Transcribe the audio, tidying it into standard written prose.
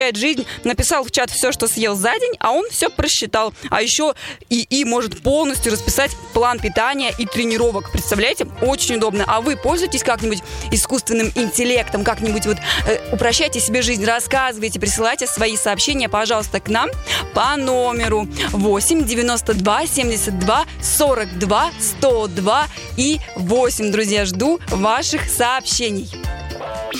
жизнь, написал в чат все, что съел за день, а он все просчитал. А еще ИИ может полностью расписать план питания и тренировок. Представляете? Очень удобно. А вы пользуетесь как-нибудь искусственным интеллектом? Как-нибудь упрощайте себе жизнь, рассказывайте, присылайте свои сообщения, пожалуйста, к нам по номеру 8 92 72 42 102 и 8. Друзья, жду ваших сообщений.